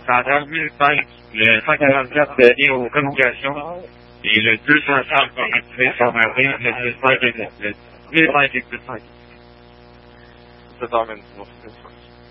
C'est en 2005, le 144 dernier aux prolongations, et le 205 va rentrer sur avril, le 1005 et le 1005. C'est en 29.